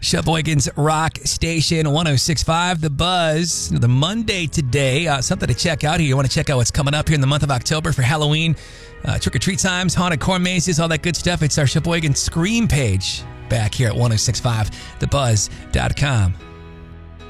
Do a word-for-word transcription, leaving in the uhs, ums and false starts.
Sheboygan's Rock Station one oh six point five, The Buzz. The Monday today, uh, something to check out here. You want to check out what's coming up here in the month of October for Halloween, uh, trick-or-treat times, haunted corn mazes, all that good stuff. It's our Sheboygan Scream page back here at one oh six point five the buzz dot com.